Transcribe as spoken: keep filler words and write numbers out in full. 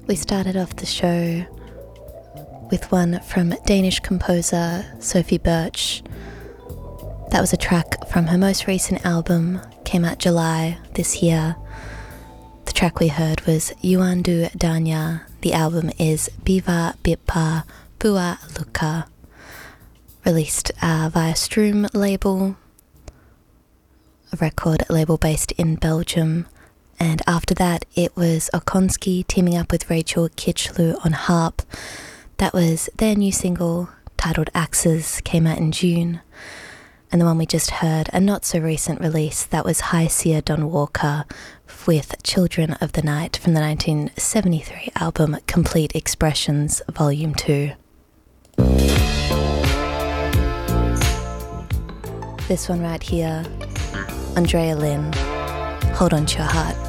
We started off the show with one from Danish composer Sophie Birch. That was a track from her most recent album, came out July this year. The track we heard was Yuandu Danya. The album is Biva Bippa Pua Luka, released uh, via Stroom label, a record label based in Belgium. And after that, it was Okonski teaming up with Rachel Kitchlew on harp. That was their new single, titled Axes, came out in June. And the one we just heard, a not-so-recent release, that was Hysia Don Walker with Children of the Night from the nineteen seventy-three album Complete Expressions, Volume two. This one right here, Andrea Lynn, Hold On To Your Heart.